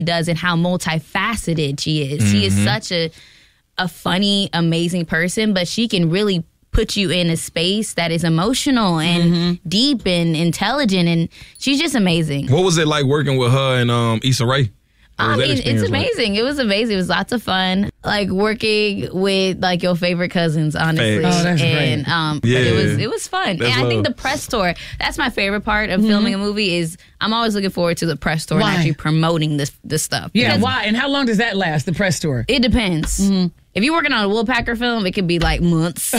does and how multifaceted she is. She is such a funny, amazing person, but she can really put you in a space that is emotional and deep and intelligent, and she's just amazing. What was it like working with her and Issa Rae? I mean, it's amazing. It was amazing. It was lots of fun. Like working with like your favorite cousins, honestly. Oh, that's and great. but it was fun. That's and I think love. the press tour, that's my favorite part of filming a movie is I'm always looking forward to the press tour Why? and actually promoing this stuff. Yeah, Because why? And how long does that last, the press tour? it depends. If you're working on a Woolpacker film, it could be like months.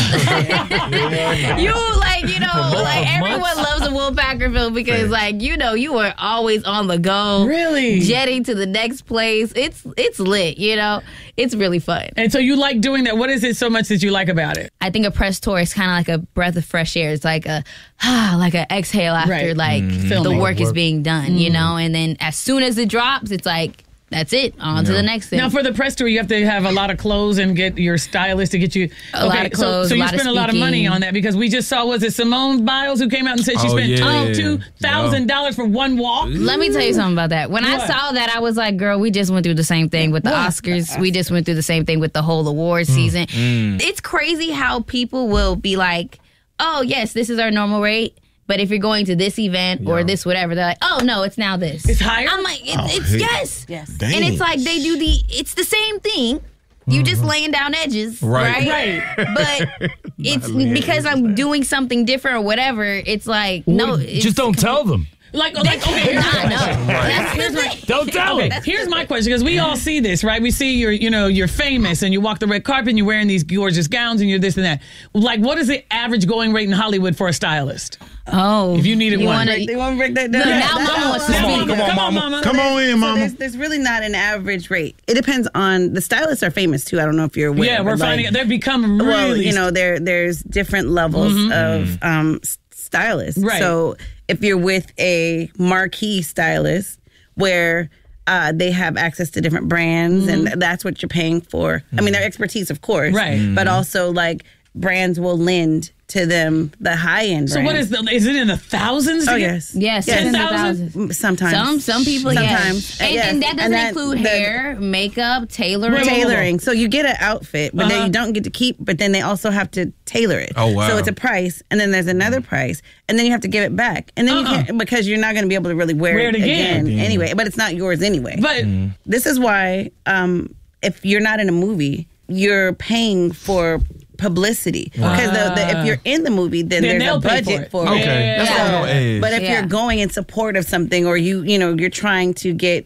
Everyone loves a Woolpacker film because you are always on the go. Really? Jetting to the next place. It's lit, It's really fun. And so you like doing that. What is it so much that you like about it? I think a press tour is kind of like a breath of fresh air. It's like like an exhale after Right. the Filming. work is being done, And then as soon as it drops, it's like, that's it. On to the next thing. Now, for the press tour, you have to have a lot of clothes and get your stylist to get you A lot of clothes, So a you lot of spend a lot of money speaking. on that because we just saw, was it Simone Biles who came out and said she Oh, spent yeah. $22,000 for one walk? Let me tell you something about that. When I What? saw that, I was like, girl, we just went through the same thing with the What? Oscars. We just went through the same thing with the whole award season. It's crazy how people will be like, oh, yes, this is our normal rate. But if you're going to this event or this whatever, they're like, oh, no, it's now this. It's higher? I'm like, it's yes. Dang. And it's like they do it's the same thing. You just laying down edges, Right. right? But it's because I'm doing something different or whatever. It's like, no. Just don't tell them. Like okay, here's Nah, my no. question. That's the thing. Don't tell Okay, them. here's my question because we all see this, right? We see you're famous and you walk the red carpet and you're wearing these gorgeous gowns and you're this and that. Like, what is the average going rate in Hollywood for a stylist? Oh. If you needed one. They want to break that down. Look, now Mama wants to speak. Come on, mama. Come on in, mama. There's really not an average rate. It depends on the stylists are famous too. I don't know if you're aware. Yeah, we're but, finding out they've become really. Well, there's different levels of stylists. Right. So if you're with a marquee stylist where they have access to different brands and that's what you're paying for. I mean, their expertise, of course. Right. But also like brands will lend to them the high end. So what is it in the thousands? Oh to get- yes. Yes, Yes. tens of 10,000? thousands. Sometimes. Some people, Sometimes. yes. Yes. And that doesn't And that- include the- hair, makeup, tailoring. Wait, wait, wait. Tailoring. So you get an outfit, but then you don't get to keep, but then they also have to tailor it. Oh, wow. So it's a price, and then there's another price, and then you have to give it back. And then you can't, because you're not going to be able to really wear it again anyway. But it's not yours anyway. But This is why if you're not in a movie, you're paying for publicity. Because if you're in the movie, then there's they'll a pay budget for for it. it. Okay. That's Yeah. a little edge. But if Yeah. you're going in support of something, or you're trying to get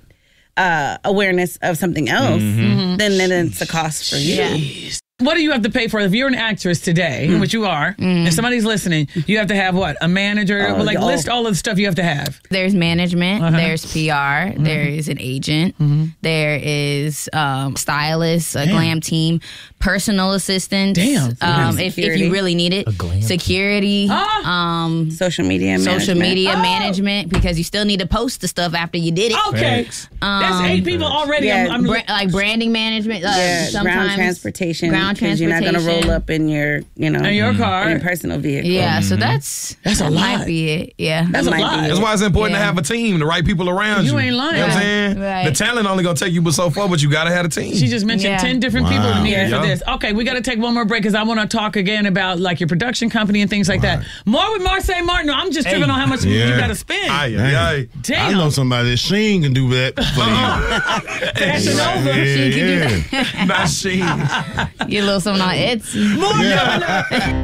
awareness of something else, then it's a cost for you. Yeah. what do you have to pay for if you're an actress today, which you are, and somebody's listening? You have to have what? A manager? List all of the stuff you have to have. There's management, there's PR, there is an agent, there is stylist, a glam team, personal assistant. Damn. If you really need it. Security. Social media management, because you still need to post the stuff after you did it. Okay. That's 8 people already. Yeah. I'm Like branding management. Sometimes ground transportation. Ground because you're not going to roll up in your, in your car, in your personal vehicle. Yeah, so that's a lot. Might be it. Yeah, That's a lot. That's why it's important to have a team, the right people around you. You ain't lying. You know what I'm saying? Right. The talent only going to take you so far, but you got to have a team. She just mentioned 10 different people needed for Yeah. this. Okay, we got to take one more break because I want to talk again about like your production company and things like that. More with Marseille Martin. I'm just tripping on how much you got to spend. Damn. I know somebody that Sheen can do that for you. Fashion over. She can do that. Not Sheen. Get a little something on Etsy. More coming up.